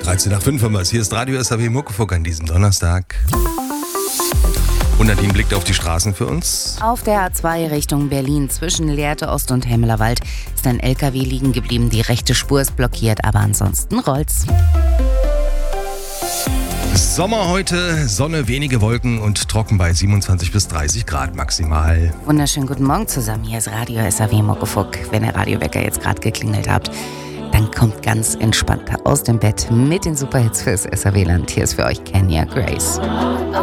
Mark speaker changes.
Speaker 1: 13 nach 5 haben wir es. Hier ist Radio SAW Muckefuck an diesem Donnerstag. Und Nadine blickt auf die Straßen für uns.
Speaker 2: Auf der A2 Richtung Berlin zwischen Lehrte Ost und Hemmelerwald ist ein LKW liegen geblieben. Die rechte Spur ist blockiert, aber ansonsten rollt's.
Speaker 1: Sommer heute, Sonne, wenige Wolken und trocken bei 27 bis 30 Grad maximal.
Speaker 2: Wunderschönen guten Morgen zusammen. Hier ist Radio SAW Muckefuck. Wenn der Radiowecker jetzt gerade geklingelt habt, dann kommt ganz entspannt aus dem Bett mit den Superhits fürs SAW-Land. Hier ist für euch Kenya Grace.